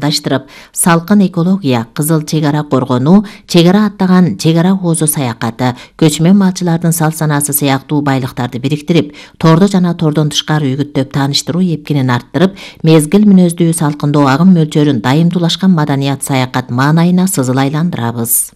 жайгаштырып, салкын экология, кызыл чегара коргонуу, чегара аттаган чегара коозу саякаты, көчмөн малчылардын сал-санасы сыяктуу байлыктарды бириктирип, тордо жана тордон тышкары үгүттөп тааныштыруу эпкинин арттырып, мезгил мүнөздүү салкындоо агым мөлчөрүн дайымдуулашкан маданият саякат маанайына сызыл айландырабыз.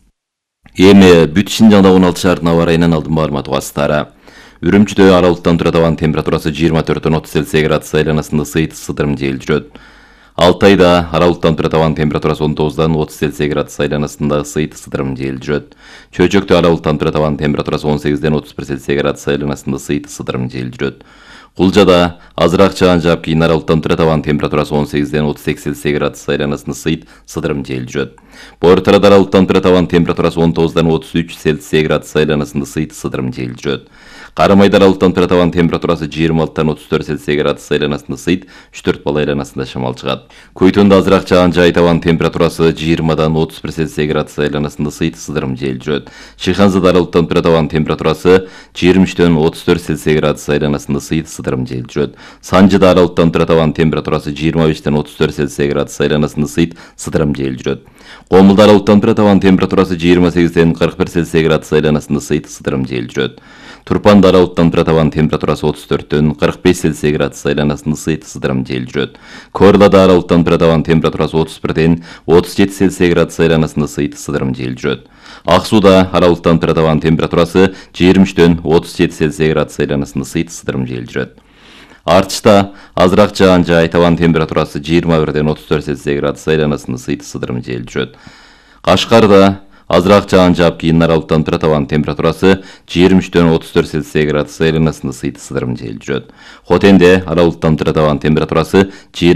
Эми бүт Шинжаңда 16 шаардын аба ырайынан алдын маалымат угасыздары. Үрүмчүдө аралыктан тура табан температурасы 24-30 Цельсий градус айланасында ысыйт сыдырым жел жүрөт. Алтайда аралыктан тура табан температурасы 19-30 Цельсий градус айланасында ысыйт сыдырым жел жүрөт. Чөйчөктө аралыктан тура табан температурасы 18-31 Цельсий градус айланасында ысыйт сыдырым жел жүрөт. Кулжада азыраак жаан жаап кийин аралыктан тура табан температурасы 18-32 Цельсий градус айланасында ысыйт сыдырым жел жүрөт. Боортарада аралыктан тура табан температурасы 19-33 Цельсий градус айланасында ысыйт сыдырым жел жүрөт. Карамайда аралыктан тура табан температурасы 26-34 Цельсий градус айланасында ысыйт 3-4 бал айланасында шамал чыгат. Көйтөндө азыраак жаан жай табан температурасы 20-31 Цельсий градус айланасында ысыйт сыдырым жел жүрөт. Шыйханзада аралыктан тура табан температурасы 23-34 Цельсий градус айланасында ысыйт сыдырым жел жүрөт. Санжыда аралыктан тура табан температурасы 25-34 Цельсий градус айланасында ысыйт сыдырым жел жүрөт. Комулда аралыктан тура табан температурасы 28-41 Цельсий градус айланасында ысыйт сыдырым жел жүрөт. Турпанда аралыктан тура табан температурасы 34-45 Цельсий градус айланасында ысыйт сыдырым жел жүрөт. Корлада аралыктан тура табан температурасы 31-37 Цельсий градус айланасында ысыйт сыдырым жел жүрөт. Аксуда аралыктан тура табан температурасы 23-37 Цельсий градус айланасында ысыйт сыдырым жел жүрөт. Артышта азыраак жаан жай табан температурасы 21-34 Цельсий градус айланасында ысыйт сыдырым жел жүрөт. Кашкарда азыраак жаан жаап кийин аралыктан тура табан температурасы 23-34 Цельсий градус айланасында ысыйт сыдырым жел жүрөт. Хотенде аралыктан тура табан температурасы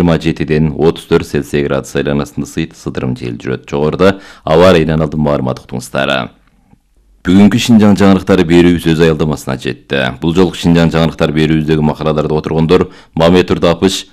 27-34 Цельсий градус айланасында ысыйт сыдырым жел жүрөт. Жогоруда аба ырайынан алдын маалымат уктуңуздар. Бүгүнкү Шинжаң жаңырыктары берүүбүз өз аялдамасына жетти. Бул жолку Шинжаң жаңырыктары берүүбүздөгү макалаларды отургондор Мамет Үрдапыш,